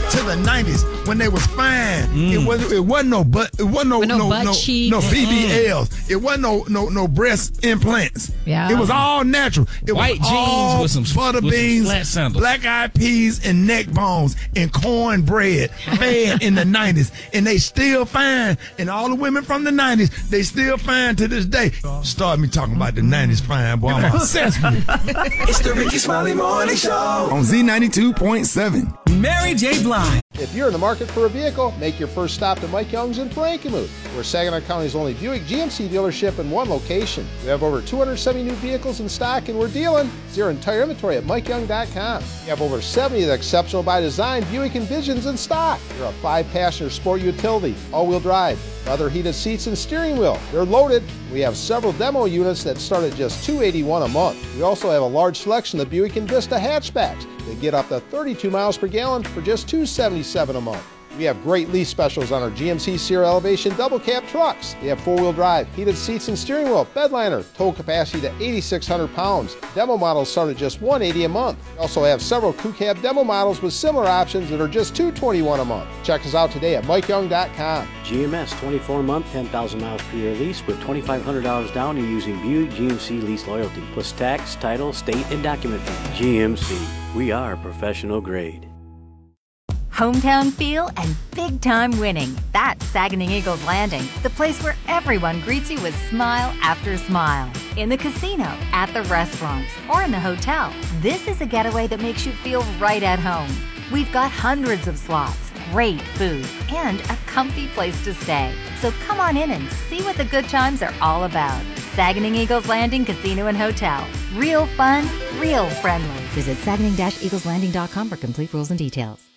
to the 90s when they was fine. It wasn't no butt cheek. No BBLs. It wasn't no breast implants. Yeah. It was all natural. It White was jeans all with some butter beans, flat sandals. black eyed peas, and neck bones and cornbread fed in the 90s. And they still fine. And all the women from the 90s, they still fine to this day. Start me talking about the 90s fine, boy. I'm obsessed with it. It's the Ricky Smiley Morning Show on Z92.7. Mary J. Blige. If you're in the market for a vehicle, make your first stop to Mike Young's in Frankenmuth. We're Saginaw County's only Buick GMC dealership in one location. We have over 270 new vehicles in stock, and we're dealing your entire inventory at MikeYoung.com. We have over 70 of the exceptional by design Buick Envisions in stock. They're a 5-passenger sport utility, all-wheel drive, leather heated seats and steering wheel. They're loaded. We have several demo units that start at just $281 a month. We also have a large selection of Buick Envista hatchbacks. They get up to 32 miles per gallon for just $277 a month. We have great lease specials on our GMC Sierra Elevation double cab trucks. They have 4-wheel drive, heated seats and steering wheel, bed liner, tow capacity to 8,600 pounds. Demo models start at just $180 a month. We also have several crew cab demo models with similar options that are just $221 a month. Check us out today at MikeYoung.com. GMS 24-month, 10,000 miles per year lease with $2,500 down and using Buick GMC Lease Loyalty, plus tax, title, state, and document fee. GMC, we are professional grade. Hometown feel and big-time winning. That's Saginaw Eagles Landing, the place where everyone greets you with smile after smile. In the casino, at the restaurants, or in the hotel, this is a getaway that makes you feel right at home. We've got hundreds of slots, great food, and a comfy place to stay. So come on in and see what the good times are all about. Saginaw Eagles Landing Casino and Hotel. Real fun, real friendly. Visit Saginaw-EaglesLanding.com for complete rules and details.